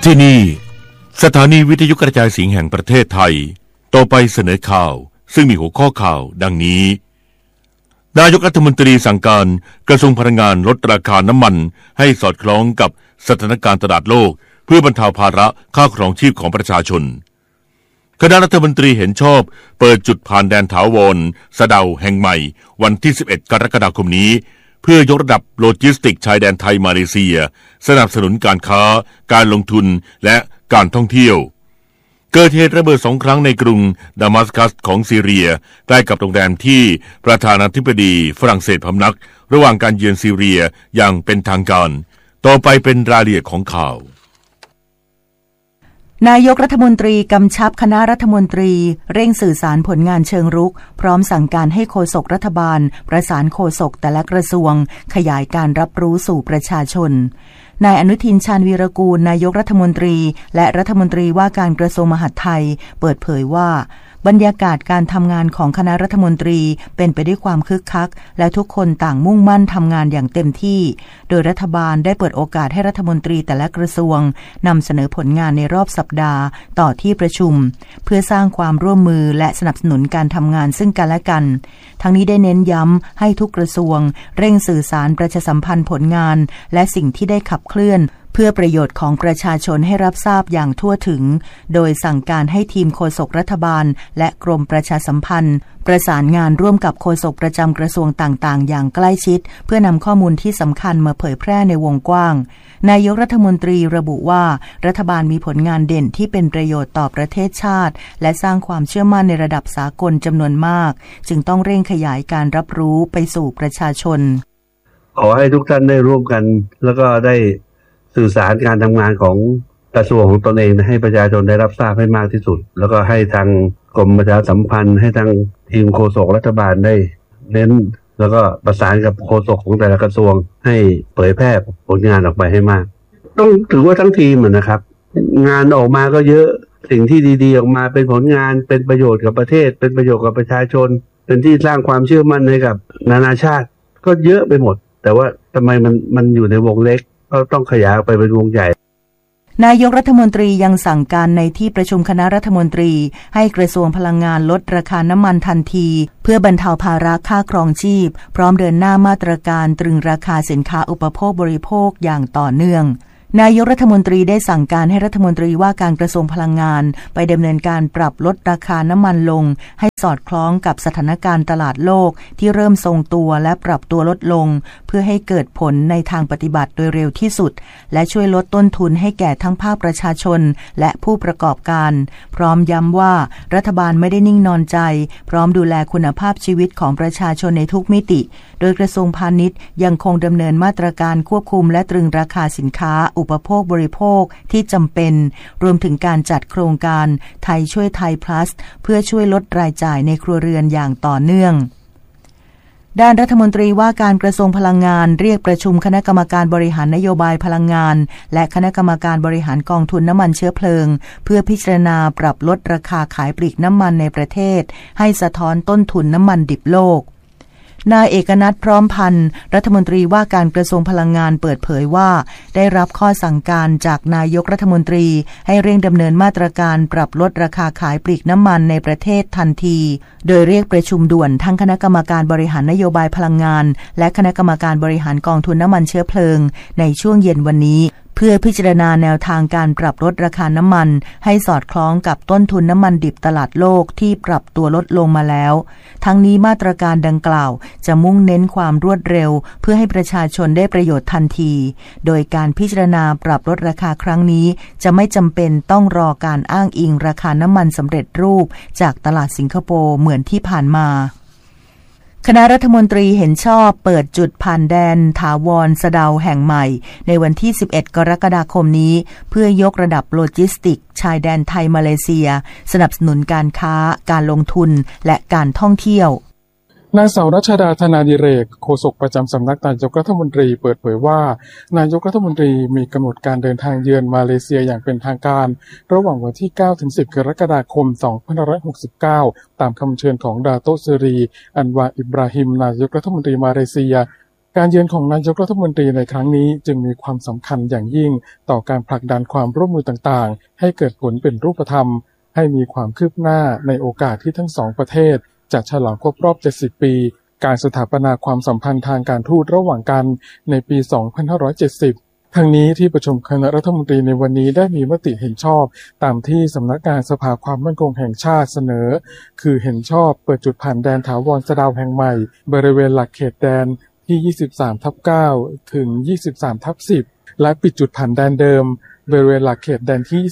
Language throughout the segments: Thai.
ที่นี่สถานีวิทยุกระจายเสียงแห่งประเทศไทยต่อไปเสนอข่าวซึ่งมีหัวข้อข่าวดังนี้นายกรัฐมนตรีสั่งการกระทรวงพลังงานลดราคาน้ำมันให้สอดคล้องกับสถานการณ์ตลาดโลกเพื่อบรรเทาภาระค่าครองชีพของประชาชนคณะรัฐมนตรีเห็นชอบเปิดจุดผ่านแดนถาวรสะเดาแห่งใหม่วันที่11กรกฎาคมนี้เพื่อยกระดับโลจิสติกชายแดนไทยมาเลเซียสนับสนุนการค้าการลงทุนและการท่องเที่ยวเกิดเหตุระเบิด2 ครั้งในกรุงดามัสกัสของซีเรียใกล้กับโรงแรมที่ประธานาธิบดีฝรั่งเศสพำนักระหว่างการเยือนซีเรียอย่างเป็นทางการต่อไปเป็นรายละเอียดของข่าวนายกรัฐมนตรีกำชับคณะรัฐมนตรีเร่งสื่อสารผลงานเชิงรุกพร้อมสั่งการให้โฆษกรัฐบาลประสานโฆษกแต่ละกระทรวงขยายการรับรู้สู่ประชาชนนายอนุทินชาญวีรกูลนายกรัฐมนตรีและรัฐมนตรีว่าการกระทรวงมหาดไทยเปิดเผยว่าบรรยากาศการทำงานของคณะรัฐมนตรีเป็นไปด้วยความคึกคักและทุกคนต่างมุ่งมั่นทำงานอย่างเต็มที่โดยรัฐบาลได้เปิดโอกาสให้รัฐมนตรีแต่ละกระทรวงนำเสนอผลงานในรอบสัปดาห์ต่อที่ประชุมเพื่อสร้างความร่วมมือและสนับสนุนการทำงานซึ่งกันและกันทั้งนี้ได้เน้นย้ำให้ทุกกระทรวงเร่งสื่อสารประชาสัมพันธ์ผลงานและสิ่งที่ได้ขับเคลื่อนเพื่อประโยชน์ของประชาชนให้รับทราบอย่างทั่วถึงโดยสั่งการให้ทีมโฆษกรัฐบาลและกรมประชาสัมพันธ์ประสานงานร่วมกับโฆษกประจำกระทรวงต่างๆอย่างใกล้ชิดเพื่อนำข้อมูลที่สำคัญมาเผยแพร่ในวงกว้างนายกรัฐมนตรีระบุว่ารัฐบาลมีผลงานเด่นที่เป็นประโยชน์ต่อประเทศชาติและสร้างความเชื่อมั่นในระดับสากลจำนวนมากจึงต้องเร่งขยายการรับรู้ไปสู่ประชาชนขอให้ทุกท่านได้ร่วมกันแล้วก็ได้สื่อสารการทำงานของกระทรวงของตนเองให้ประชาชนได้รับทราบให้มากที่สุดแล้วก็ให้ทางกรมประชาสัมพันธ์ให้ทางทีมโฆษกรัฐบาลได้เน้นแล้วก็ประสานกับโฆษกของแต่ละกระทรวงให้เผยแพร่ผลงานออกไปให้มากต้องถือว่าทั้งทีมนะครับงานออกมาก็เยอะสิ่งที่ดีๆออกมาเป็นผลงานเป็นประโยชน์กับประเทศเป็นประโยชน์กับประชาชนเป็นที่สร้างความเชื่อมั่นให้กับนานาชาติก็เยอะไปหมดแต่ว่าทำไมมันอยู่ในวงเล็กก็ต้องขยายไปเป็นวงใหญ่นายกรัฐมนตรียังสั่งการในที่ประชุมคณะรัฐมนตรีให้กระทรวงพลังงานลดราคาน้ำมันทันทีเพื่อบรรเทาภาระค่าครองชีพพร้อมเดินหน้ามาตรการตรึงราคาสินค้าอุปโภคบริโภคอย่างต่อเนื่องนายกรัฐมนตรีได้สั่งการให้รัฐมนตรีว่าการกระทรวงพลังงานไปดำเนินการปรับลดราคาน้ำมันลงให้สอดคล้องกับสถานการณ์ตลาดโลกที่เริ่มทรงตัวและปรับตัวลดลงเพื่อให้เกิดผลในทางปฏิบัติโดยเร็วที่สุดและช่วยลดต้นทุนให้แก่ทั้งภาคประชาชนและผู้ประกอบการพร้อมย้ำว่ารัฐบาลไม่ได้นิ่งนอนใจพร้อมดูแลคุณภาพชีวิตของประชาชนในทุกมิติโดยกระทรวงพาณิชย์ยังคงดำเนินมาตรการควบคุมและตรึงราคาสินค้าอุปโภคบริโภคที่จำเป็นรวมถึงการจัดโครงการไทยช่วยไทย plus เพื่อช่วยลดรายจ่ายในครัวเรือนอย่างต่อเนื่องด้านรัฐมนตรีว่าการกระทรวงพลังงานเรียกประชุมคณะกรรมการบริหารนโยบายพลังงานและคณะกรรมการบริหารกองทุนน้ำมันเชื้อเพลิงเพื่อพิจารณาปรับลดราคาขายปลีกน้ำมันในประเทศให้สะท้อนต้นทุนน้ำมันดิบโลกนายเอกนัทพร้อมพันธ์รัฐมนตรีว่าการกระทรวงพลังงานเปิดเผยว่าได้รับข้อสั่งการจากนายกรัฐมนตรีให้เร่งดำเนินมาตรการปรับลดราคาขายปลีกน้ำมันในประเทศทันทีโดยเรียกประชุมด่วนทั้งคณะกรรมการบริหารนโยบายพลังงานและคณะกรรมการบริหารกองทุนน้ำมันเชื้อเพลิงในช่วงเย็นวันนี้เพื่อพิจารณาแนวทางการปรับลดราคาน้ำมันให้สอดคล้องกับต้นทุนน้ำมันดิบตลาดโลกที่ปรับตัวลดลงมาแล้วทั้งนี้มาตรการดังกล่าวจะมุ่งเน้นความรวดเร็วเพื่อให้ประชาชนได้ประโยชน์ทันทีโดยการพิจารณาปรับลดราคาครั้งนี้จะไม่จำเป็นต้องรอการอ้างอิงราคาน้ำมันสำเร็จรูปจากตลาดสิงคโปร์เหมือนที่ผ่านมาคณะรัฐมนตรีเห็นชอบเปิดจุดผ่านแดนถาวรสะเดาแห่งใหม่ในวันที่11กรกฎาคมนี้เพื่อยกระดับโลจิสติกชายแดนไทยมาเลเซียสนับสนุนการค้าการลงทุนและการท่องเที่ยวนางสาวรัชดาธนาดิเรกโฆษกประจำสำนักนายกรัฐมนตรีเปิดเผยว่านายกรัฐมนตรีมีกำหนดการเดินทางเยือนมาเลเซียอย่างเป็นทางการระหว่างวันที่ 9-10 กรกฎาคม 2569 ตามคำเชิญของดาโตเซรีอันวาอิบราฮิมนายกรัฐมนตรีมาเลเซียการเยือนของนายกรัฐมนตรีในครั้งนี้จึงมีความสำคัญอย่างยิ่งต่อการผลักดันความร่วมมือต่างๆให้เกิดผลเป็นรูปธรรมให้มีความคืบหน้าในโอกาสที่ทั้งสองประเทศจะฉลองครบรอบ70ปีการสถาปนาความสัมพันธ์ทางการทูตระหว่างกันในปี 2570 ทั้งนี้ที่ประชุมคณะรัฐมนตรีในวันนี้ได้มีมติเห็นชอบตามที่สำนักงานสภาความมั่นคงแห่งชาติเสนอคือเห็นชอบเปิดจุดผ่านแดนถาวรสะเดาแห่งใหม่บริเวณหลักเขตแดนที่ 23/9 ถึง 23/10 และปิดจุดผ่านแดนเดิมบริเวณหลักเขตแดนที่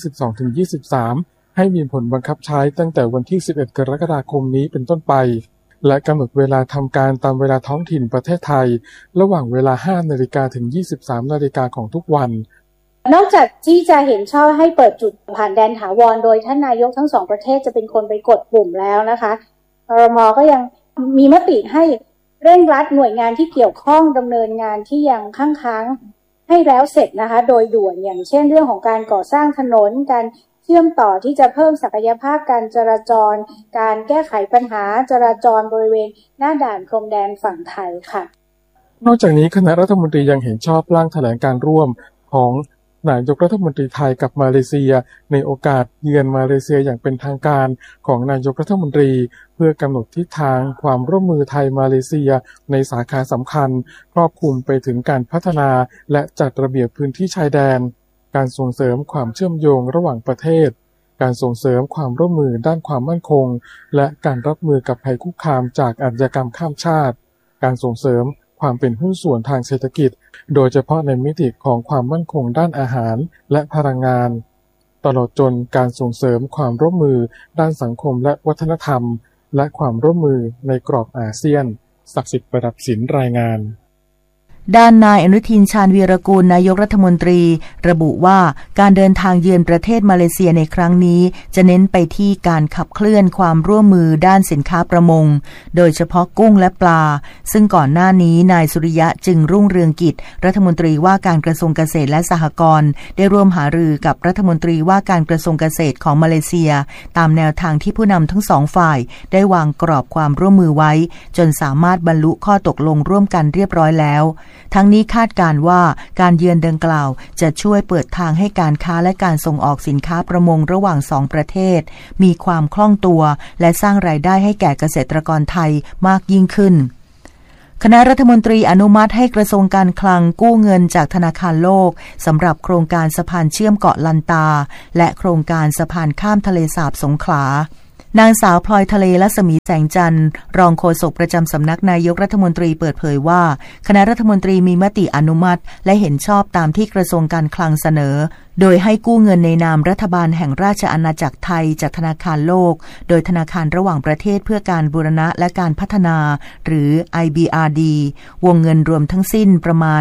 22-23 ให้มีผลบังคับใช้ตั้งแต่วันที่ 11 กรกฎาคมนี้เป็นต้นไปและกำหนดเวลาทำการตามเวลาท้องถิ่นประเทศไทยระหว่างเวลา 5 นาฬิกาถึง 23 นาฬิกาของทุกวันนอกจากที่จะเห็นชอบให้เปิดจุดผ่านแดนถาวรโดยท่านนายกทั้งสองประเทศจะเป็นคนไปกดปุ่มแล้วนะคะครม.ก็ยังมีมติให้เร่งรัดหน่วยงานที่เกี่ยวข้องดำเนินงานที่ยังค้างให้แล้วเสร็จนะคะโดยด่วนอย่างเช่นเรื่องของการก่อสร้างถนนการเชื่อมต่อที่จะเพิ่มศักยภาพการจราจรการแก้ไขปัญหาจราจรบริเวณหน้าด่านพรมแดนฝั่งไทยค่ะนอกจากนี้คณะรัฐมนตรียังเห็นชอบร่างแถลงการร่วมของนายกรัฐมนตรีไทยกับมาเลเซียในโอกาสเยือนมาเลเซียอย่างเป็นทางการของนายกรัฐมนตรีเพื่อกำหนดทิศทางความร่วมมือไทยมาเลเซียในสาขาสำคัญครอบคลุมไปถึงการพัฒนาและจัดระเบียบพื้นที่ชายแดนการส่งเสริมความเชื่อมโยงระหว่างประเทศการส่งเสริมความร่วมมือด้านความมั่นคงและการรับมือกับภัยคุกคามจากอาชญากรรมข้ามชาติการส่งเสริมความเป็นหุ้นส่วนทางเศรษฐกิจโดยเฉพาะในมิติของความมั่นคงด้านอาหารและพลังงานตลอดจนการส่งเสริมความร่วมมือด้านสังคมและวัฒนธรรมและความร่วมมือในกรอบอาเซียนศักดิ์สิทธิ์ประดับศิลป์รายงานด้านนายอนุทินชาญวีรกูลนายกรัฐมนตรีระบุว่าการเดินทางเยือนประเทศมาเลเซียในครั้งนี้จะเน้นไปที่การขับเคลื่อนความร่วมมือด้านสินค้าประมงโดยเฉพาะกุ้งและปลาซึ่งก่อนหน้านี้นายสุริยะจึงรุ่งเรืองกิจรัฐมนตรีว่าการกระทรวงเกษตรและสหกรณ์ได้ร่วมหารือกับรัฐมนตรีว่าการกระทรวงเกษตรของมาเลเซียตามแนวทางที่ผู้นำทั้งสองฝ่ายได้วางกรอบความร่วมมือไว้จนสามารถบรรลุข้อตกลงร่วมกันเรียบร้อยแล้วทั้งนี้คาดการว่าการเยือนดังกล่าวจะช่วยเปิดทางให้การค้าและการส่งออกสินค้าประมงระหว่างสองประเทศมีความคล่องตัวและสร้างรายได้ให้แก่เกษตรกรไทยมากยิ่งขึ้นคณะรัฐมนตรีอนุมัติให้กระทรวงการคลังกู้เงินจากธนาคารโลกสำหรับโครงการสะพานเชื่อมเกาะลันตาและโครงการสะพานข้ามทะเลสาบสงขลานางสาวพลอยทะเลรัศมีแสงจันทร์รองโฆษกประจำสำนักนายกรัฐมนตรีเปิดเผยว่าคณะรัฐมนตรีมีมติอนุมัติและเห็นชอบตามที่กระทรวงการคลังเสนอโดยให้กู้เงินในนามรัฐบาลแห่งราชอาณาจักรไทยจากธนาคารโลกโดยธนาคารระหว่างประเทศเพื่อการบูรณะและการพัฒนาหรือ IBRD วงเงินรวมทั้งสิ้นประมาณ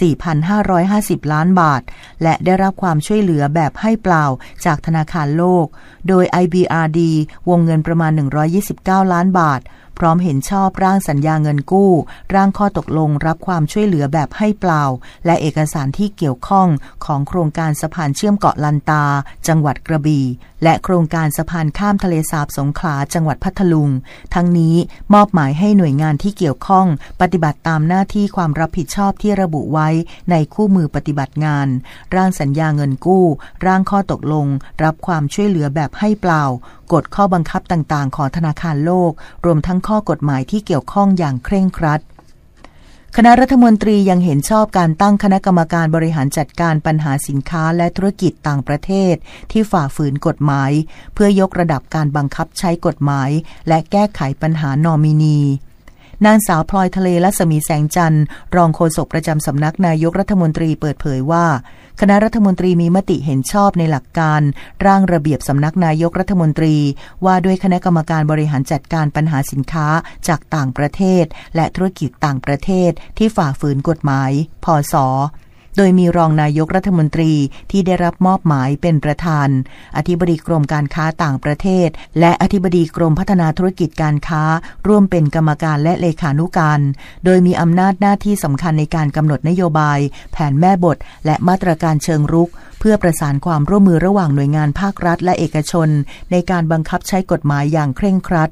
4,550 ล้านบาทและได้รับความช่วยเหลือแบบให้เปล่าจากธนาคารโลกโดย IBRD วงเงินประมาณ129ล้านบาทพร้อมเห็นชอบร่างสัญญาเงินกู้ร่างข้อตกลงรับความช่วยเหลือแบบให้เปล่าและเอกสารที่เกี่ยวข้องของโครงการสะพานเชื่อมเกาะลันตาจังหวัดกระบี่และโครงการสะพานข้ามทะเลสาบสงขลาจังหวัดพัทลุงทั้งนี้มอบหมายให้หน่วยงานที่เกี่ยวข้องปฏิบัติตามหน้าที่ความรับผิดชอบที่ระบุไว้ในคู่มือปฏิบัติงานร่างสัญญาเงินกู้ร่างข้อตกลงรับความช่วยเหลือแบบให้เปล่ากฎข้อบังคับต่างๆของธนาคารโลกรวมทั้งข้อกฎหมายที่เกี่ยวข้องอย่างเคร่งครัดคณะรัฐมนตรียังเห็นชอบการตั้งคณะกรรมการบริหารจัดการปัญหาสินค้าและธุรกิจต่างประเทศที่ฝ่าฝืนกฎหมายเพื่อยกระดับการบังคับใช้กฎหมายและแก้ไขปัญหานอมินีนางสาวพลอยทะเลรัศมีแสงจันทร์รองโฆษกประจำสำนักนายกรัฐมนตรีเปิดเผยว่าคณะรัฐมนตรีมีมติเห็นชอบในหลักการร่างระเบียบสำนักนายกรัฐมนตรีว่าด้วยคณะกรรมการบริหารจัดการปัญหาสินค้าจากต่างประเทศและธุรกิจต่างประเทศที่ฝ่าฝืนกฎหมายพ.ศ.โดยมีรองนายกรัฐมนตรีที่ได้รับมอบหมายเป็นประธานอธิบดีกรมการค้าต่างประเทศและอธิบดีกรมพัฒนาธุรกิจการค้าร่วมเป็นกรรมการและเลขานุการโดยมีอำนาจหน้าที่สำคัญในการกำหนดนโยบายแผนแม่บทและมาตรการเชิงรุกเพื่อประสานความร่วมมือระหว่างหน่วยงานภาครัฐและเอกชนในการบังคับใช้กฎหมายอย่างเคร่งครัด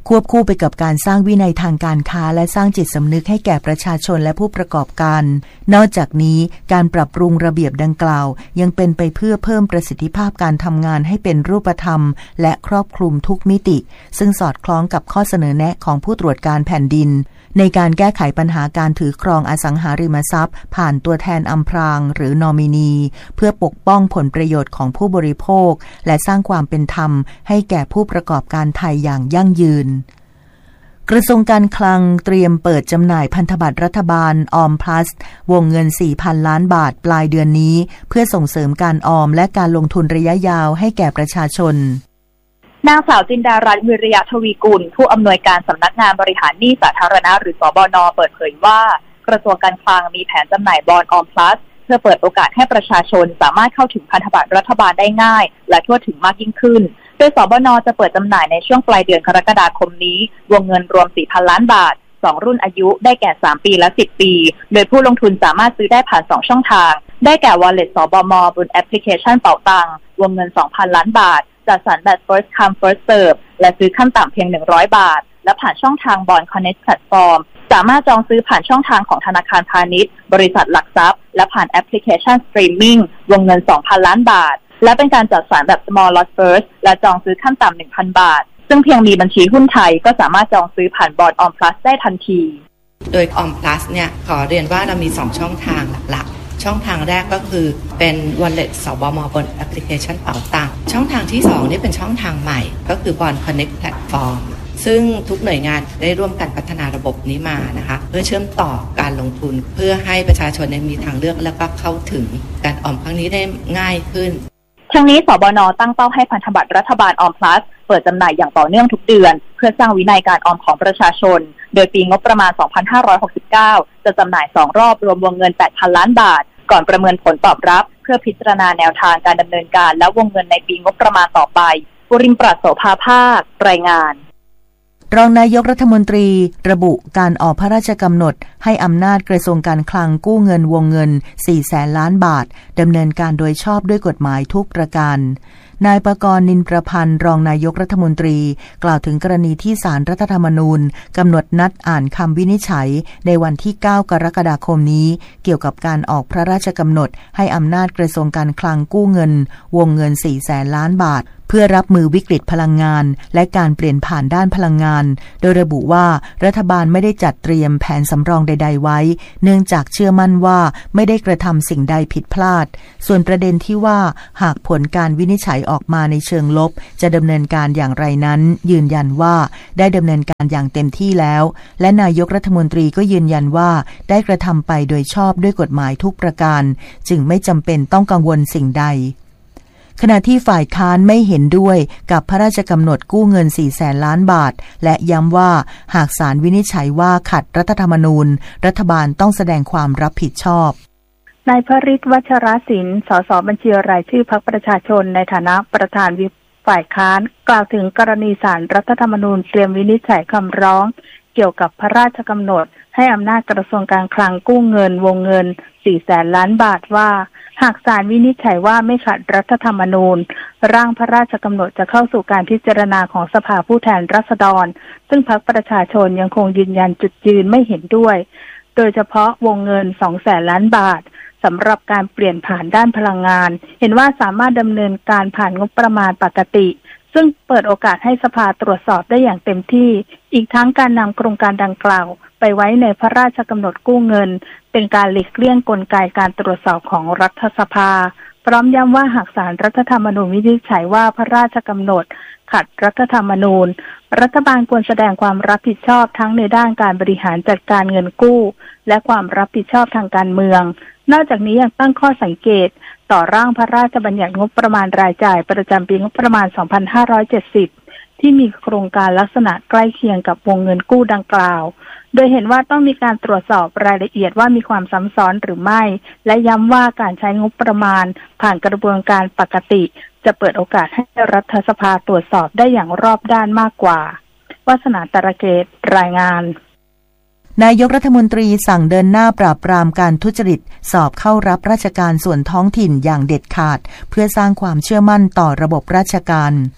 ควบคู่ไปกับการสร้างวินัยทางการค้าและสร้างจิตสำนึกให้แก่ประชาชนและผู้ประกอบการนอกจากนี้การปรับปรุงระเบียบดังกล่าวยังเป็นไปเพื่อเพิ่มประสิทธิภาพการทำงานให้เป็นรูปธรรมและครอบคลุมทุกมิติซึ่งสอดคล้องกับข้อเสนอแนะของผู้ตรวจการแผ่นดินในการแก้ไขปัญหาการถือครองอสังหาริมทรัพย์ผ่านตัวแทนอำพรางหรือนอมินีเพื่อปกป้องผลประโยชน์ของผู้บริโภคและสร้างความเป็นธรรมให้แก่ผู้ประกอบการไทยอย่างยั่งยืนกระทรวงการคลังเตรียมเปิดจำหน่ายพันธบัตรรัฐบาลออมพลัสวงเงิน 4,000 ล้านบาทปลายเดือนนี้เพื่อส่งเสริมการออมและการลงทุนระยะยาวให้แก่ประชาชนนางสาวจินดารัตน์วิริยะทวีกุลผู้อำนวยการสำนักงานบริหารหนี้สาธารณะหรือสบน.เปิดเผยว่ากระทรวงการคลังมีแผนจำหน่ายบอนด์ออมพลัสเพื่อเปิดโอกาสให้ประชาชนสามารถเข้าถึงพันธบัตรรัฐบาลได้ง่ายและทั่วถึงมากยิ่งขึ้นโดยสบน.จะเปิดจำหน่ายในช่วงปลายเดือนกรกฎาคมนี้วงเงินรวม 4,000 ล้านบาท2รุ่นอายุได้แก่3ปีและ10ปีโดยผู้ลงทุนสามารถซื้อได้ผ่าน2ช่องทางได้แก่ Wallet สบม.บนแอปพลิเคชันเป๋าตังวงเงิน 2,000 ล้านบาทจัดสรรแบบ first come first serve และซื้อขั้นต่ำเพียง100บาทและผ่านช่องทาง Bond Connect Platform สามารถจองซื้อผ่านช่องทางของธนาคารพาณิชย์บริษัทหลักทรัพย์และผ่านแอปพลิเคชันสตรีมมิ่งวงเงิน 2,000 ล้านบาทและเป็นการจัดสรรแบบ small lot first และจองซื้อขั้นต่ำ 1,000 บาทซึ่งเพียงมีบัญชีหุ้นไทยก็สามารถจองซื้อผ่านบอนด์ออมพลัสได้ทันทีโดยออมพลัสเนี่ยขอเรียนว่าเรามี2ช่องทางหลักๆช่องทางแรกก็คือเป็น Wallet สบม.บนแอปพลิเคชันเป๋าตังช่องทางที่2นี่เป็นช่องทางใหม่ก็คือ Bond Connect Platform ซึ่งทุกหน่วยงานได้ร่วมกันพัฒนาระบบนี้มานะคะเพื่อเชื่อมต่อการลงทุนเพื่อให้ประชาชนมีทางเลือกและก็เข้าถึงการออมครั้งนี้ได้ง่ายขึ้นทั้งนี้สบน.ตั้งเป้าให้พันธบัตรรัฐบาลออมพลัสเปิดจำหน่ายอย่างต่อเนื่องทุกเดือนเพื่อสร้างวินัยการออมของประชาชนโดยปีงบประมาณ 2569 จะจำหน่าย2รอบรวมวงเงิน 8,000 ล้านบาทก่อนประเมินผลตอบรับเพื่อพิจารณาแนวทางการดำเนินการและวงเงินในปีงบประมาณต่อไปปุริมปรัชโสภาภาครายงานรองนายกรัฐมนตรีระบุการออกพระราชกำหนดให้อำนาจกระทรวงการคลังกู้เงินวงเงิน 400,000 ล้านบาทดำเนินการโดยชอบด้วยกฎหมายทุกประการนายปกรณ์ นินประพันธ์รองนายกรัฐมนตรีกล่าวถึงกรณีที่ศาลรัฐธรรมนูญกำหนดนัดอ่านคำวินิจฉัยในวันที่ 9 กรกฎาคมนี้เกี่ยวกับการออกพระราชกำหนดให้อำนาจกระทรวงการคลังกู้เงินวงเงิน 400,000 ล้านบาทเพื่อรับมือวิกฤตพลังงานและการเปลี่ยนผ่านด้านพลังงานโดยระบุว่ารัฐบาลไม่ได้จัดเตรียมแผนสำรองใดๆไว้เนื่องจากเชื่อมั่นว่าไม่ได้กระทำสิ่งใดผิดพลาดส่วนประเด็นที่ว่าหากผลการวินิจฉัยออกมาในเชิงลบจะดำเนินการอย่างไรนั้นยืนยันว่าได้ดำเนินการอย่างเต็มที่แล้วและนายกรัฐมนตรีก็ยืนยันว่าได้กระทำไปโดยชอบด้วยกฎหมายทุกประการจึงไม่จำเป็นต้องกังวลสิ่งใดขณะที่ฝ่ายค้านไม่เห็นด้วยกับพระราชกำหนดกู้เงิน 400,000 ล้านบาทและย้ำว่าหากศาลวินิจฉัยว่าขัดรัฐธรรมนูญรัฐบาลต้องแสดงความรับผิดชอบนายพฤทธิ์ วัชรศิลป์ สสบัญชีรายชื่อพรรคประชาชนในฐานะประธานวิปฝ่ายค้านกล่าวถึงกรณีศาลรัฐธรรมนูญเตรียมวินิจฉัยคำร้องเกี่ยวกับพระราชกำหนดให้อำนาจกระทรวงการคลังกู้เงินวงเงิน 400,000 ล้านบาทว่าหากศาลวินิจฉัยว่าไม่ขัดรัฐธรรมนูญร่างพระราชกำหนดจะเข้าสู่การพิจารณาของสภาผู้แทนราษฎรซึ่งพรรคประชาชนยังคงยืนยันจุดยืนไม่เห็นด้วยโดยเฉพาะวงเงิน 200,000 ล้านบาทสำหรับการเปลี่ยนผ่านด้านพลังงานเห็นว่าสามารถดำเนินการผ่านงบประมาณปกติซึ่งเปิดโอกาสให้สภาตรวจสอบได้อย่างเต็มที่อีกทั้งการนำโครงการดังกล่าวไปไว้ในพระราชกำหนดกู้เงินเป็นการหลีกเลี่ยงกลไกการตรวจสอบของรัฐสภาพร้อมย้ำว่าหากศาลรัฐธรรมนูญวินิจฉัยว่าพระราชกำหนดขัดรัฐธรรมนูญรัฐบาลควรแสดงความรับผิดชอบทั้งในด้านการบริหารจัดการเงินกู้และความรับผิดชอบทางการเมืองนอกจากนี้ยังตั้งข้อสังเกตต่อร่างพระราชบัญญัติงบประมาณรายจ่ายประจำปีงบประมาณ 2570 ที่มีโครงการลักษณะใกล้เคียงกับวงเงินกู้ดังกล่าวโดยเห็นว่าต้องมีการตรวจสอบรายละเอียดว่ามีความซ้ำซ้อนหรือไม่และย้ำว่าการใช้งบประมาณผ่านกระบวนการปกติจะเปิดโอกาสให้รัฐสภาตรวจสอบได้อย่างรอบด้านมากกว่าวาสนาตระเกตรายงานนายกรัฐมนตรีสั่งเดินหน้าปราบปรามการทุจริตสอบเข้ารับราชการส่วนท้องถิ่นอย่างเด็ดขาดเพื่อสร้างความเชื่อมั่นต่อระบบราชการ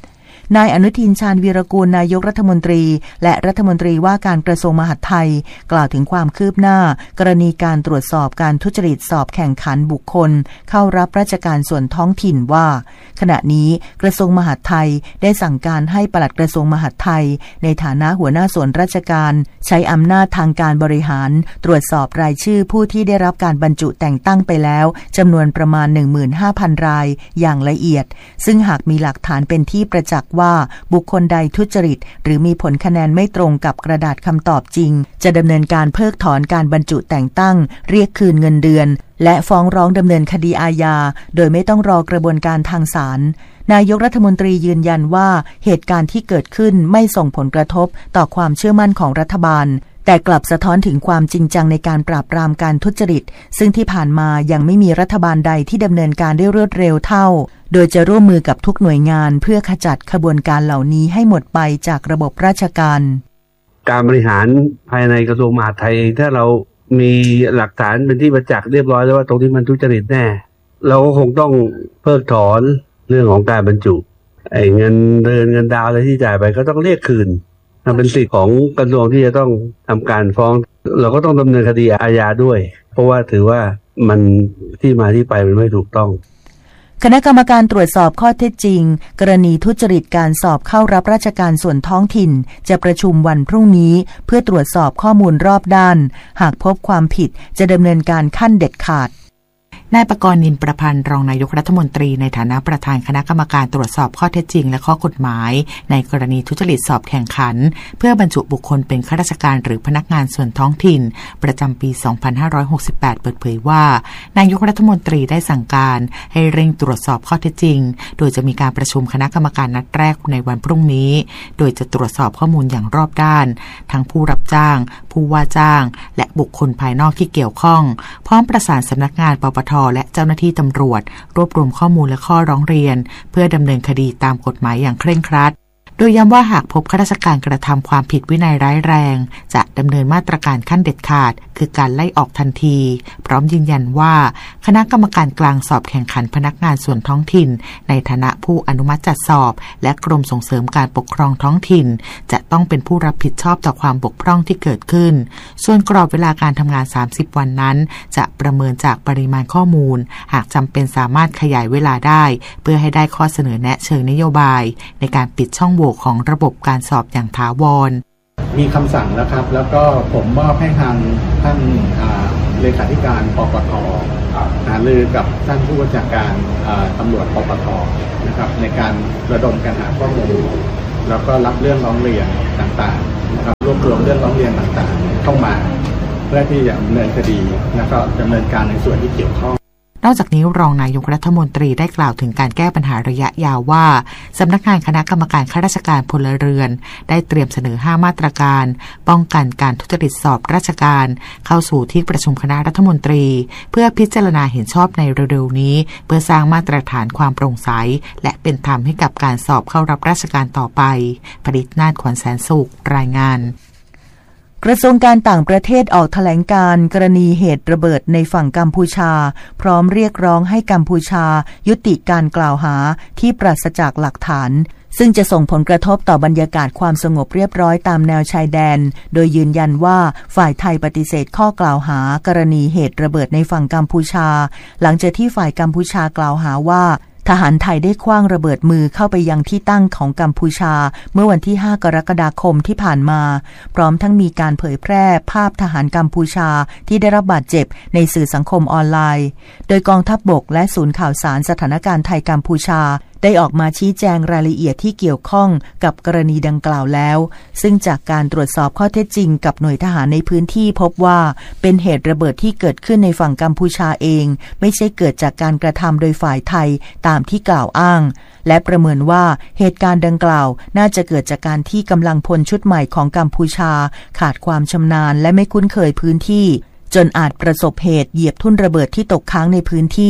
นายอนุทินชาญวีรกูลนายกรัฐมนตรีและรัฐมนตรีว่าการกระทรวงมหาดไทยกล่าวถึงความคืบหน้ากรณีการตรวจสอบการทุจริตสอบแข่งขันบุคคลเข้ารับราชการส่วนท้องถิ่นว่าขณะนี้กระทรวงมหาดไทยได้สั่งการให้ปลัดกระทรวงมหาดไทยในฐานะหัวหน้าส่วนราชการใช้อำนาจทางการบริหารตรวจสอบรายชื่อผู้ที่ได้รับการบรรจุแต่งตั้งไปแล้วจำนวนประมาณ 15,000 รายอย่างละเอียดซึ่งหากมีหลักฐานเป็นที่ประจักษ์ว่าบุคคลใดทุจริตหรือมีผลคะแนนไม่ตรงกับกระดาษคำตอบจริงจะดำเนินการเพิกถอนการบรรจุแต่งตั้งเรียกคืนเงินเดือนและฟ้องร้องดำเนินคดีอาญาโดยไม่ต้องรอกระบวนการทางศาลนายกรัฐมนตรียืนยันว่าเหตุการณ์ที่เกิดขึ้นไม่ส่งผลกระทบต่อความเชื่อมั่นของรัฐบาลแต่กลับสะท้อนถึงความจริงจังในการปราบปรามการทุจริตซึ่งที่ผ่านมายังไม่มีรัฐบาลใดที่ดำเนินการได้รวดเร็วเท่าโดยจะร่วมมือกับทุกหน่วยงานเพื่อขจัดขบวนการเหล่านี้ให้หมดไปจากระบบราชการการบริหารภายในกระทรวงมหาดไทยถ้าเรามีหลักฐานเป็นที่ประจักษ์เรียบร้อยแล้วว่าตรงที่มันทุจริตแน่เราก็คงต้องเพิกถอนเรื่องของการบรรจุเงินเดือนเงินดาวอะไรที่จ่ายไปก็ต้องเรียกคืนมันเป็นสิทธิ์ของกระทรวงที่จะต้องทำการฟ้องเราก็ต้องดำเนินคดีอาญาด้วยเพราะว่าถือว่ามันที่มาที่ไปมันไม่ถูกต้องคณะกรรมการตรวจสอบข้อเท็จจริงกรณีทุจริตการสอบเข้ารับราชการส่วนท้องถิ่นจะประชุมวันพรุ่งนี้เพื่อตรวจสอบข้อมูลรอบด้านหากพบความผิดจะดำเนินการขั้นเด็ดขาดนายปกรณ์นินประพันธ์รองนายกรัฐมนตรีในฐานะประธานคณะกรรมการตรวจสอบข้อเท็จจริงและข้อกฎหมายในกรณีทุจริตสอบแข่งขันเพื่อบรรจุบุคคลเป็นข้าราชการหรือพนักงานส่วนท้องถิ่นประจำปี 2568 เปิดเผยว่านายกรัฐมนตรีได้สั่งการให้เร่งตรวจสอบข้อเท็จจริงโดยจะมีการประชุมคณะกรรมการนัดแรกในวันพรุ่งนี้โดยจะตรวจสอบข้อมูลอย่างรอบด้านทั้งผู้รับจ้างผู้ว่าจ้างและบุคคลภายนอกที่เกี่ยวข้องพร้อมประสานสำนักงานปปท.และเจ้าหน้าที่ตำรวจรวบรวมข้อมูลและข้อร้องเรียนเพื่อดำเนินคดีตามกฎหมายอย่างเคร่งครัดโดยย้ำว่าหากพบข้าราชการกระทำความผิดวินัยร้ายแรงจะดำเนินมาตรการขั้นเด็ดขาดคือการไล่ออกทันทีพร้อมยืนยันว่าคณะกรรมการกลางสอบแข่งขันพนักงานส่วนท้องถิ่นในฐานะผู้อนุมัติจัดสอบและกรมส่งเสริมการปกครองท้องถิ่นจะต้องเป็นผู้รับผิดชอบต่อความบกพร่องที่เกิดขึ้นส่วนกรอบเวลาการทำงาน30วันนั้นจะประเมินจากปริมาณข้อมูลหากจำเป็นสามารถขยายเวลาได้เพื่อให้ได้ข้อเสนอแนะเชิงนโยบายในการปิดช่องโหว่ของระบบการสอบอย่างถาวรมีคำสั่งแล้วครับแล้วก็ผมมอบให้ทางท่านเลขาธิการปปท.หารือกับท่านผู้บัญชาการตำรวจปปท.นะครับในการระดมการหาข้อมูลแล้วก็รับเรื่องร้องเรียนต่างๆนะครับรวบรวมเรื่องร้องเรียนต่างๆเข้ามาเพื่อที่จะดำเนินคดีแล้วก็ดำเนินการในส่วนที่เกี่ยวข้องนอกจากนี้รองนายกรัฐมนตรีได้กล่าวถึงการแก้ปัญหาระยะยาวว่าสำนักงานคณะกรรมการข้าราชการพลเรือนได้เตรียมเสนอ5มาตรการป้องกันการทุจริตสอบราชการเข้าสู่ที่ประชุมคณะรัฐมนตรีเพื่อพิจารณาเห็นชอบในเร็วๆนี้เพื่อสร้างมาตรฐานความโปร่งใสและเป็นธรรมให้กับการสอบเข้ารับราชการต่อไปผลิตนาฏขวัญแสนสุขรายงานกระทรวงการต่างประเทศออกแถลงการณ์กรณีเหตุระเบิดในฝั่งกัมพูชาพร้อมเรียกร้องให้กัมพูชายุติการกล่าวหาที่ปราศจากหลักฐานซึ่งจะส่งผลกระทบต่อบรรยากาศความสงบเรียบร้อยตามแนวชายแดนโดยยืนยันว่าฝ่ายไทยปฏิเสธข้อกล่าวหากรณีเหตุระเบิดในฝั่งกัมพูชาหลังจากที่ฝ่ายกัมพูชากล่าวหาว่าทหารไทยได้ขว้างระเบิดมือเข้าไปยังที่ตั้งของกัมพูชาเมื่อวันที่5 กรกฎาคมที่ผ่านมาพร้อมทั้งมีการเผยแพร่ภาพทหารกัมพูชาที่ได้รับบาดเจ็บในสื่อสังคมออนไลน์โดยกองทัพบกและศูนย์ข่าวสารสถานการณ์ไทยกัมพูชาได้ออกมาชี้แจงรายละเอียดที่เกี่ยวข้องกับกรณีดังกล่าวแล้วซึ่งจากการตรวจสอบข้อเท็จจริงกับหน่วยทหารในพื้นที่พบว่าเป็นเหตุระเบิดที่เกิดขึ้นในฝั่งกัมพูชาเองไม่ใช่เกิดจากการกระทำโดยฝ่ายไทยตามที่กล่าวอ้างและประเมินว่าเหตุการณ์ดังกล่าวน่าจะเกิดจากการที่กำลังพลชุดใหม่ของกัมพูชาขาดความชำนาญและไม่คุ้นเคยพื้นที่จนอาจประสบเหตุเหยียบทุ่นระเบิดที่ตกค้างในพื้นที่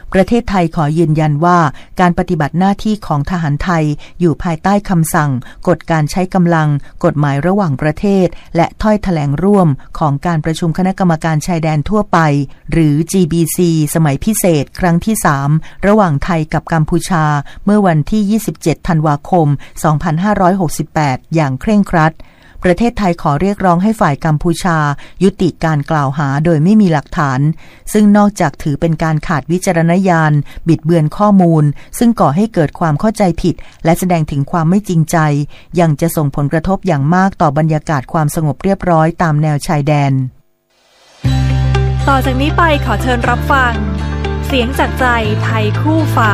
ประเทศไทยขอยืนยันว่าการปฏิบัติหน้าที่ของทหารไทยอยู่ภายใต้คำสั่งกฎการใช้กำลังกฎหมายระหว่างประเทศและถ้อยแถลงร่วมของการประชุมคณะกรรมการชายแดนทั่วไปหรือ GBC สมัยพิเศษครั้งที่ 3 ระหว่างไทยกับกัมพูชาเมื่อวันที่ 27 ธันวาคม 2568 อย่างเคร่งครัดประเทศไทยขอเรียกร้องให้ฝ่ายกัมพูชายุติการกล่าวหาโดยไม่มีหลักฐานซึ่งนอกจากถือเป็นการขาดวิจารณญาณบิดเบือนข้อมูลซึ่งก่อให้เกิดความเข้าใจผิดและแสดงถึงความไม่จริงใจยังจะส่งผลกระทบอย่างมากต่อบรรยากาศความสงบเรียบร้อยตามแนวชายแดนต่อจากนี้ไปขอเชิญรับฟังเสียงจากใจไทยคู่ฟ้า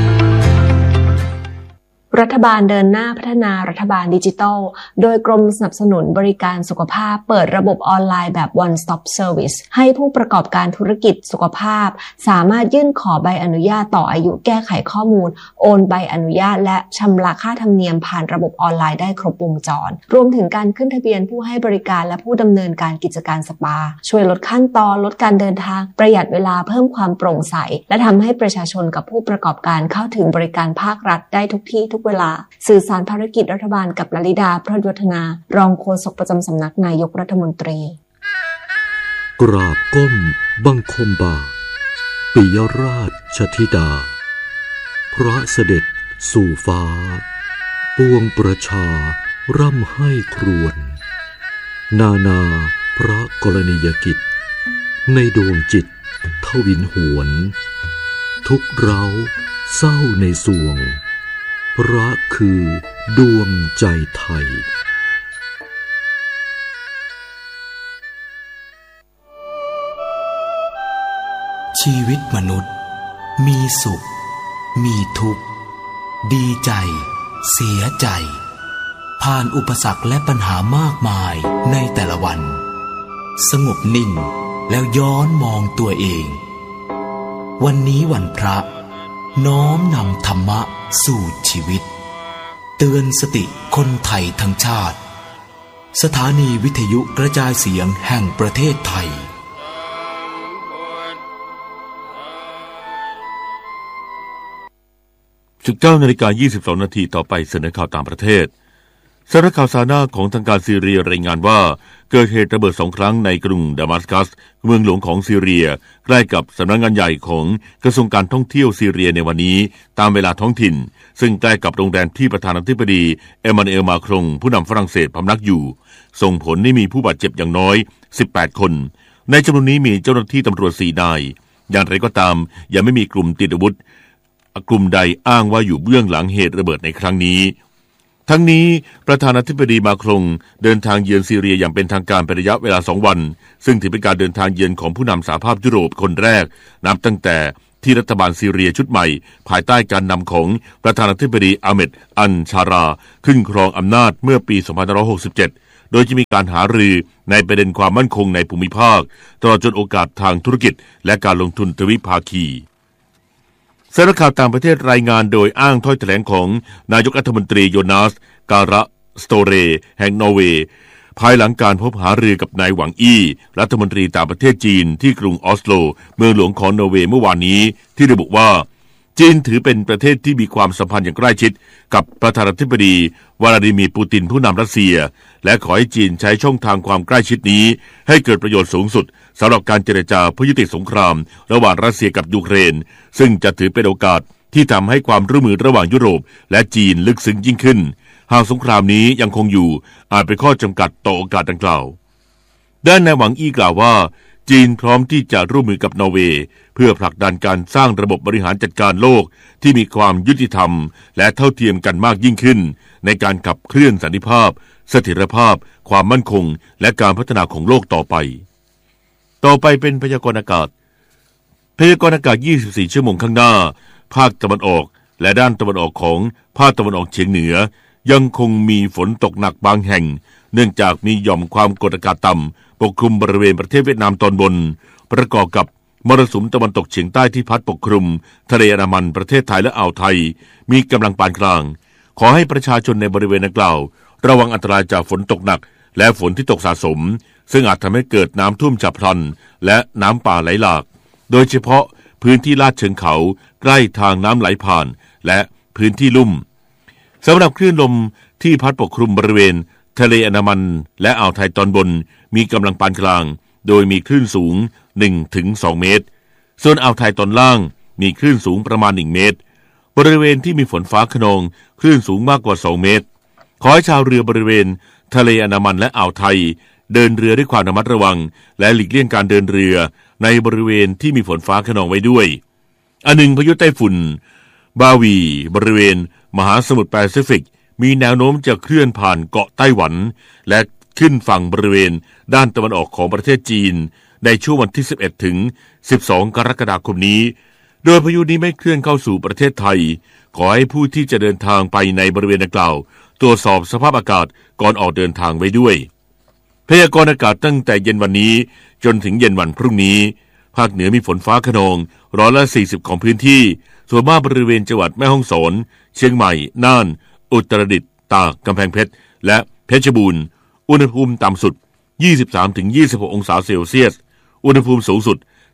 รัฐบาลเดินหน้าพัฒนารัฐบาลดิจิทัลโดยกรมสนับสนุนบริการสุขภาพเปิดระบบออนไลน์แบบ One Stop Service ให้ผู้ประกอบการธุรกิจสุขภาพสามารถยื่นขอใบอนุญาตต่ออายุแก้ไขข้อมูลโอนใบอนุญาตและชำระค่าธรรมเนียมผ่านระบบออนไลน์ได้ครบวงจรรวมถึงการขึ้นทะเบียนผู้ให้บริการและผู้ดำเนินการกิจการสปาช่วยลดขั้นตอนลดการเดินทางประหยัดเวลาเพิ่มความโปร่งใสและทำให้ประชาชนกับผู้ประกอบการเข้าถึงบริการภาครัฐได้ทุกที่ทุกเวลาสื่อสารภารกิจรัฐบาลกับลลิดาพรหมโยธนารองโฆษกประจำสำนักนายกรัฐมนตรีกราบก้มบังคมบาทปิยราชธิดาพระเสด็จสู่ฟ้าปวงประชาร่ำให้ครวญนาพระกรณียกิจในดวงจิตทวินหวนทุกเร้าเศร้าในสวงพระคือดวงใจไทยชีวิตมนุษย์มีสุขมีทุกข์ดีใจเสียใจผ่านอุปสรรคและปัญหามากมายในแต่ละวันสงบนิ่งแล้วย้อนมองตัวเองวันนี้วันพระน้อมนำธรรมะสู่ชีวิตเตือนสติคนไทยทั้งชาติสถานีวิทยุกระจายเสียงแห่งประเทศไทย 19 นาฬิกา 22 นาทีต่อไปเสนอข่าวต่างประเทศสำนักข่าวซานาของทางการซีเรียรายงานว่าเกิดเหตุระเบิด2 ครั้งในกรุงดามัสกัสเมืองหลวงของซีเรียใกล้กับสำนักงานใหญ่ของกระทรวงการท่องเที่ยวซีเรียในวันนี้ตามเวลาท้องถิ่นซึ่งใกล้กับโรงแรมที่ประธานาธิบดีเอมมานูเอลมาครงผู้นำฝรั่งเศสพำนักอยู่ส่งผลให้มีผู้บาดเจ็บอย่างน้อย18 คนในจำนวนนี้มีเจ้าหน้าที่ตำรวจ4 นายอย่างไรก็ตามยังไม่มีกลุ่มติดอาวุธกลุ่มใดอ้างว่าอยู่เบื้องหลังเหตุระเบิดในครั้งนี้ทั้งนี้ประธานาธิบดีมาครงเดินทางเยือนซีเรียอย่างเป็นทางการเป็นระยะเวลา2 วันซึ่งถือเป็นการเดินทางเยือนของผู้นำสหภาพยุโรปคนแรกนับตั้งแต่ที่รัฐบาลซีเรียชุดใหม่ภายใต้การนำของประธานาธิบดีอาเมดอันชาราขึ้นครองอำนาจเมื่อปี 2567 โดยจะมีการหารือในประเด็นความมั่นคงในภูมิภาคตลอดจนโอกาสทางธุรกิจและการลงทุนทวิภาคีสำนักข่าวต่างประเทศรายงานโดยอ้างถ้อยแถลงของนายกรัฐมนตรีโยนาสการะสโตเรแห่งนอร์เวย์ภายหลังการพบหารือกับนายหวังอี้รัฐมนตรีต่างประเทศจีนที่กรุงออสโลเมืองหลวงของนอร์เวย์เมื่อวานนี้ที่ระบุว่าจีนถือเป็นประเทศที่มีความสัมพันธ์อย่างใกล้ชิดกับประธานาธิบดีวลาดิเมียร์ปูตินผู้นำรัสเซียและขอให้จีนใช้ช่องทางความใกล้ชิดนี้ให้เกิดประโยชน์สูงสุดสำหรับการเจรจาเพื่อยุติสงครามระหว่างรัสเซียกับยูเครนซึ่งจะถือเป็นโอกาสที่ทำให้ความร่วมมือระหว่างยุโรปและจีนลึกซึ้งยิ่งขึ้นหากสงครามนี้ยังคงอยู่อาจเป็นข้อจำกัดต่อโอกาสดังกล่าวด้านนายหวังอี้กล่าวว่าจีนพร้อมที่จะร่วมมือกับนอร์เวย์เพื่อผลักดันการสร้างระบบบริหารจัดการโลกที่มีความยุติธรรมและเท่าเทียมกันมากยิ่งขึ้นในการขับเคลื่อนสันติภาพเสถียรภาพความมั่นคงและการพัฒนาของโลกต่อไปเป็นพยากรณ์อากาศ24 ชั่วโมงข้างหน้าภาคตะวันออกและด้านตะวันออกของภาคตะวันออกเฉียงเหนือยังคงมีฝนตกหนักบางแห่งเนื่องจากมีหย่อมความกดอากาศต่ำปกคลุมบริเวณประเทศเวียดนามตอนบนประกอบกับมรสุมตะวันตกเฉียงใต้ที่พัดปกคลุมทะเลอันดามันประเทศไทยและอ่าวไทยมีกำลังปานกลางขอให้ประชาชนในบริเวณดังกล่าวระวังอันตรายจากฝนตกหนักและฝนที่ตกสะสมซึ่งอาจทำให้เกิดน้ำท่วมฉับพลันและน้ำป่าไหลหลากโดยเฉพาะพื้นที่ลาดเชิงเขาใกล้ทางน้ำไหลผ่านและพื้นที่ลุ่มสำหรับคลื่นลมที่พัดปกคลุมบริเวณทะเลอันดามันและอ่าวไทยตอนบนมีกำลังปานกลางโดยมีคลื่นสูง 1-2 เมตรส่วนอ่าวไทยตอนล่างมีคลื่นสูงประมาณ1 เมตรบริเวณที่มีฝนฟ้าคะนองคลื่นสูงมากกว่า2 เมตรขอให้ชาวเรือบริเวณทะเลอันดามันและอ่าวไทยเดินเรือด้วยความระมัดระวังและหลีกเลี่ยงการเดินเรือในบริเวณที่มีฝนฟ้าคะนองไว้ด้วยอันหนึ่งพายุไต้ฝุ่นบาวีบริเวณมหาสมุทรแปซิฟิกมีแนวโน้มจะเคลื่อนผ่านเกาะไต้หวันและขึ้นฝั่งบริเวณด้านตะวันออกของประเทศจีนในช่วงวันที่11 ถึง 12 กรกฎาคมนี้โดยพายุนี้ไม่เคลื่อนเข้าสู่ประเทศไทยขอให้ผู้ที่จะเดินทางไปในบริเวณดังกล่าวตรวจสอบสภาพอากาศก่อนออกเดินทางไว้ด้วยพยากรณ์อากาศตั้งแต่เย็นวันนี้จนถึงเย็นวันพรุ่งนี้ภาคเหนือมีฝนฟ้าคะนอง140%ของพื้นที่ส่วนมากบริเวณจังหวัดแม่ฮ่องสอนเชียงใหม่น่านอุตรดิตถ์ตากกำแพงเพชรและเพชรบูรณ์อุณหภูมิต่ำสุด 23-26 องศาเซลเซียสอุณหภูมิสูงสุด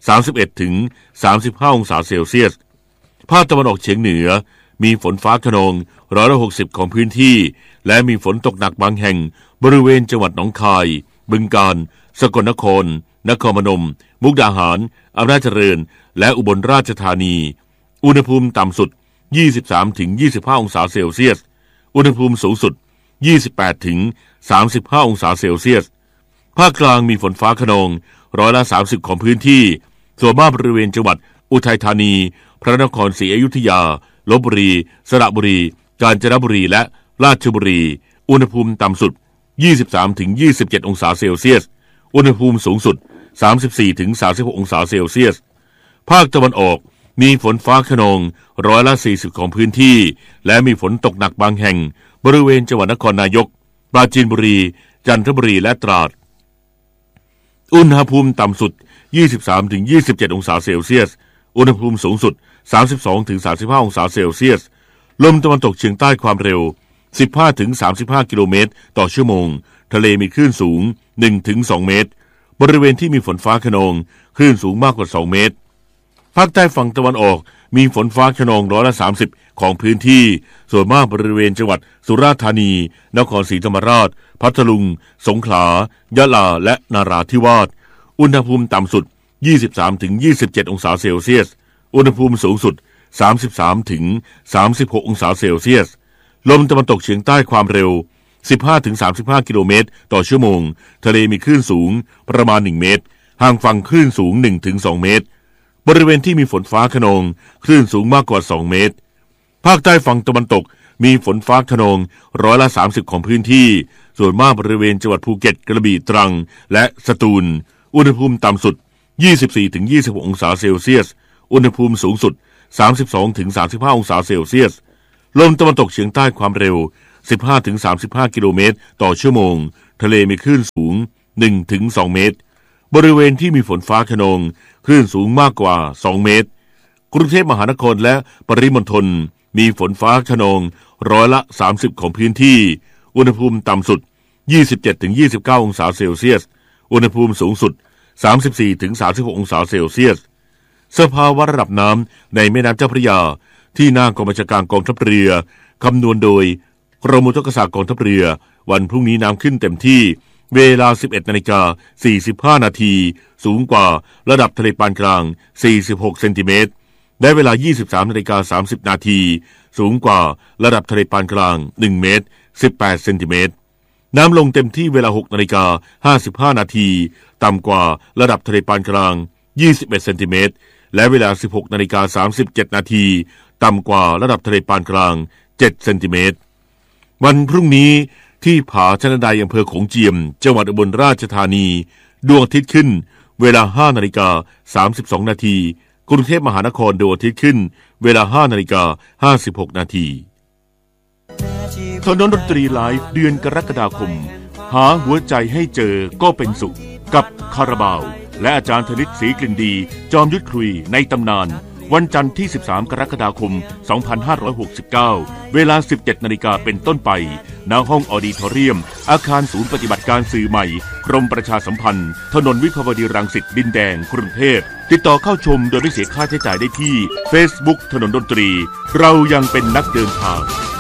31-35 องศาเซลเซียสภาคตะวันออกเฉียงเหนือมีฝนฟ้าคะนอง160%ของพื้นที่และมีฝนตกหนักบางแห่งบริเวณจังหวัดหนองคายบึงกาฬสกลนครนครพนมมุกดาหารอำนาจเจริญและอุบลราชธานีอุณหภูมิต่ำสุด 23-25 องศาเซลเซียสอุณหภูมิสูงสุด 28-35 องศาเซลเซียสภาคกลางมีฝนฟ้าคะนอง30%ของพื้นที่ส่วนมากบริเวณจังหวัดอุทัยธานีพระนครศรีอยุธยาลพบุรีสระบุรีกาญจนบุรีและราชบุรีอุณหภูมิต่ำสุด 23-27 องศาเซลเซียสอุณหภูมิสูงสุด 34-36 องศาเซลเซียสภาคตะวันออกมีฝนฟ้าคะนอง40%ของพื้นที่และมีฝนตกหนักบางแห่งบริเวณจังหวัดนครนายกปราจีนบุรีจันทบุรีและตราดอุณหภูมิต่ำสุด 23-27 องศาเซลเซียสอุณหภูมิสูงสุด 32-35 องศาเซลเซียสลมตะวันตกเฉียงใต้ความเร็ว 15-35 กิโลเมตรต่อชั่วโมงทะเลมีคลื่นสูง 1-2 เมตรบริเวณที่มีฝนฟ้าคะนองคลื่นสูงมากกว่า2 เมตรภาคใต้ฝั่งตะวันออกมีฝนฟ้าคะนอง30%ของพื้นที่ส่วนมากบริเวณจังหวัดสุราษฎร์ธานีนครศรีธรรมราชพัทลุงสงขลายะลาและนราธิวาสอุณหภูมิต่ำสุด 23-27 องศาเซลเซียสอุณหภูมิสูงสุด 33-36 องศาเซลเซียสลมตะวันตกเฉียงใต้ความเร็ว 15-35 กิโลเมตรต่อชั่วโมงทะเลมีคลื่นสูงประมาณ1 เมตรห่างฝั่งคลื่นสูง 1-2 เมตรบริเวณที่มีฝนฟ้าคะนองคลื่นสูงมากกว่า2 เมตรภาคใต้ฝั่งตะวันตกมีฝนฟ้าคะนอง30%ของพื้นที่ส่วนมากบริเวณจังหวัดภูเก็ตกระบี่ตรังและสตูลอุณหภูมิต่ำสุด 24-26 องศาเซลเซียสอุณหภูมิสูงสุด 32-35 องศาเซลเซียสลมตะวันตกเฉียงใต้ความเร็ว 15-35 กิโลเมตรต่อชั่วโมงทะเลมีคลื่นสูง 1-2 เมตรบริเวณที่มีฝนฟ้าคะนองคลื่นสูงมากกว่า2 เมตรกรุงเทพมหานครและปริมณฑลมีฝนฟ้าคะนอง30%ของพื้นที่อุณหภูมิต่ำสุด 27-29 องศาเซลเซียสอุณหภูมิสูงสุด 34-36 องศาเซลเซียสสภาวะระดับน้ำในแม่น้ำเจ้าพระยาที่หน้ากองบัญชาการกองทัพเรือคำนวณโดยกรมอุทกศาสตร์กองทัพเรือวันพรุ่งนี้น้ำขึ้นเต็มที่เวลา 11:45 นาทีสูงกว่าระดับทะเลปานกลาง46 เซนติเมตรและเวลา 23:30 นาทีสูงกว่าระดับทะเลปานกลาง1 เมตร 18 เซนติเมตรน้ำลงเต็มที่เวลา 6:55 นาทีต่ำกว่าระดับทะเลปานกลาง21 เซนติเมตรและเวลา 16:37 นาทีต่ำกว่าระดับทะเลปานกลาง7 เซนติเมตรวันพรุ่งนี้ที่ผาชนไดอำเภอโขงเจียมจังหวัดอุบลราชธานีดวงอาทิตย์ขึ้นเวลา 5:32 นาทีกรุงเทพมหานครดวงอาทิตย์ขึ้นเวลา 5:56 นาทีถนนดนตรีไลฟ์เดือนกรกฎาคมหาหัวใจให้เจอก็เป็นสุขกับคาราบาวและอาจารย์ธนิตศรีกลิ่นดีจอมยุทธคุยในตำนานวันจันทร์ที่ 13 กรกฎาคม 2569 เวลา 17 นาฬิกาเป็นต้นไปณห้องออดิทอเรียมอาคารศูนย์ปฏิบัติการสื่อใหม่กรมประชาสัมพันธ์ถนนวิภาวดีรังสิตดินแดงกรุงเทพติดต่อเข้าชมโดยไม่เสียค่าใช้จ่ายได้ที่ Facebook ถนนดนตรีเรายังเป็นนักเดินทาง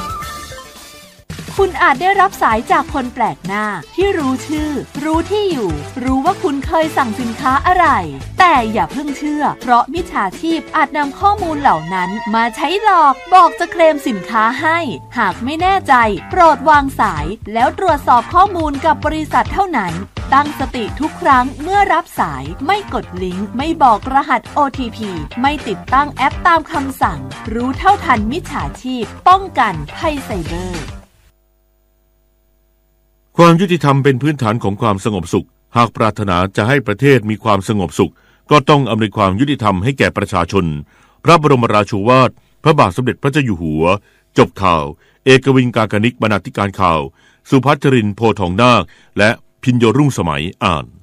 คุณอาจได้รับสายจากคนแปลกหน้าที่รู้ชื่อรู้ที่อยู่รู้ว่าคุณเคยสั่งสินค้าอะไรแต่อย่าเพิ่งเชื่อเพราะมิจฉาชีพอาจนำข้อมูลเหล่านั้นมาใช้หลอกบอกจะเคลมสินค้าให้หากไม่แน่ใจโปรดวางสายแล้วตรวจสอบข้อมูลกับบริษัทเท่านั้นตั้งสติทุกครั้งเมื่อรับสายไม่กดลิงก์ไม่บอกรหัส OTP ไม่ติดตั้งแอปตามคำสั่งรู้เท่าทันมิจฉาชีพป้องกันภัยไซเบอร์ความยุติธรรมเป็นพื้นฐานของความสงบสุขหากปรารถนาจะให้ประเทศมีความสงบสุขก็ต้องอำนวยความยุติธรรมให้แก่ประชาชนพระบรมราโชวาทพระบาทสมเด็จพระเจ้าอยู่หัวจบข่าวเอกวินกากนิกบรรณาธิการข่าวสุภัชรินทร์โพทองนาคและพิญโยรุ่งสมัยอ่าน